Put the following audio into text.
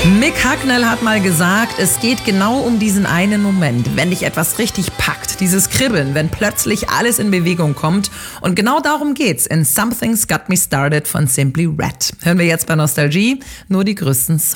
Mick Hucknall hat mal gesagt, es geht genau um diesen einen Moment, wenn dich etwas richtig packt. Dieses Kribbeln, wenn plötzlich alles in Bewegung kommt. Und genau darum geht's in Something's Got Me Started von Simply Red. Hören wir jetzt bei Nostalgie nur die größten Songs.